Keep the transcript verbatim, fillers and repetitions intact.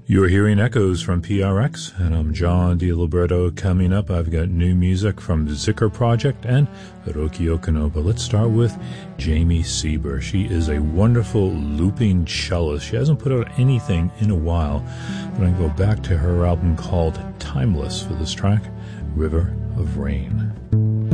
You're hearing Echoes from P R X, and I'm John DiLibretto. Coming up, I've got new music from the Zikr Project and Hiroki Okano. But let's start with Jamie Sieber. She is a wonderful looping cellist. She hasn't put out anything in a while, but I can go back to her album called Timeless for this track, River of Rain.